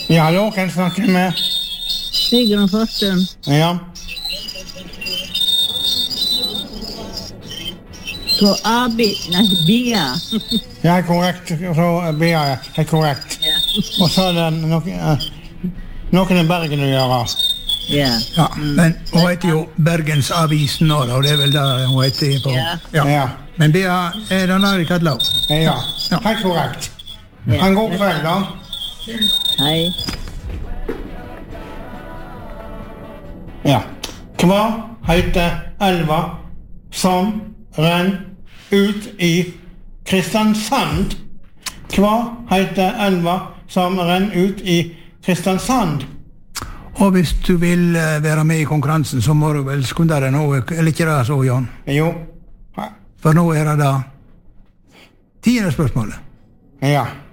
Ja, hallo, kan jeg snakke med? Sigrun Forsum. Ja. På Bia. Ja, korrekt. Så Bia, ja, korrekt. Ja. Og så det noen i Bergen å gjøre. Ja. Ja, men hun heter jo Bergens Avis nå, og det er vel det hun heter på. Ja. Ja. Men Bia er den her i Kadlau. Ja, helt korrekt. Ja. En god kveld, da. Hei. Ja. Hva heter elva som renner ut i Kristiansand? Hva heter elva som renner ut i Kristiansand? Og hvis du vil være med i konkurransen, så må du vel skunde deg nå, eller ikke det så, Jan? Jo. For nå er det da 10. spørsmålet. Ja.